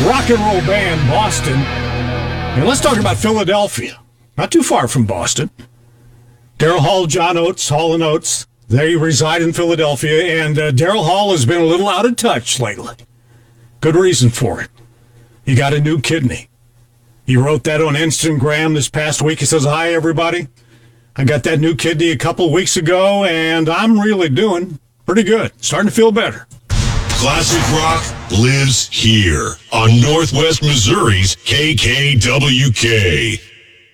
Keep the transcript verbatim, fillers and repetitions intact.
rock and roll band, Boston. And let's talk about Philadelphia. Not too far from Boston. Daryl Hall, John Oates, Hall and Oates. They reside in Philadelphia, and uh, Daryl Hall has been a little out of touch lately. Good reason for it. He got a new kidney. He wrote that on Instagram this past week. He says, "Hi, everybody. I got that new kidney a couple weeks ago, and I'm really doing pretty good. Starting to feel better." Classic rock lives here on Northwest Missouri's K K W K.